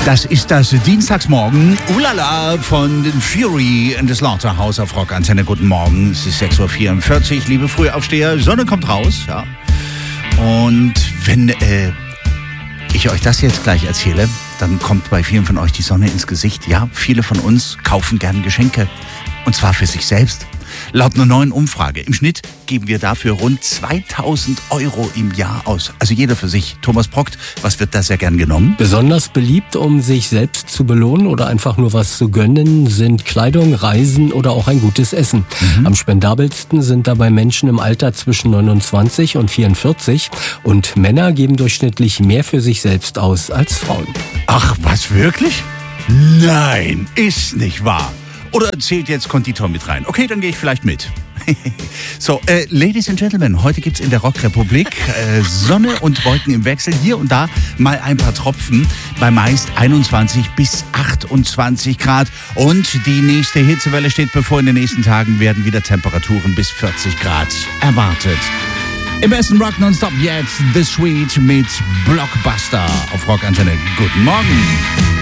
Das ist das Dienstagsmorgen. Ulala von den Fury in the Slaughterhouse auf Rock Antenne. Guten Morgen. Es ist 6.44 Uhr, liebe Frühaufsteher. Sonne kommt raus, ja. Und wenn ich euch das jetzt gleich erzähle, dann kommt bei vielen von euch die Sonne ins Gesicht. Ja, viele von uns kaufen gern Geschenke. Und zwar für sich selbst. Laut einer neuen Umfrage im Schnitt geben wir dafür rund 2.000 Euro im Jahr aus. Also jeder für sich. Thomas Brockt, was wird da sehr gern genommen? Besonders beliebt, um sich selbst zu belohnen oder einfach nur was zu gönnen, sind Kleidung, Reisen oder auch ein gutes Essen. Am spendabelsten sind dabei Menschen im Alter zwischen 29 und 44. Und Männer geben durchschnittlich mehr für sich selbst aus als Frauen. Ach, was, wirklich? Nein, ist nicht wahr. Oder zählt jetzt Konditor mit rein? Okay, dann gehe ich vielleicht mit. So, Ladies and Gentlemen, heute gibt's in der Rockrepublik Sonne und Wolken im Wechsel. Hier und da mal ein paar Tropfen bei meist 21 bis 28 Grad. Und die nächste Hitzewelle steht bevor. In den nächsten Tagen werden wieder Temperaturen bis 40 Grad erwartet. Im besten Rock Nonstop jetzt The Sweet mit Blockbuster auf Rock Antenne. Guten Morgen.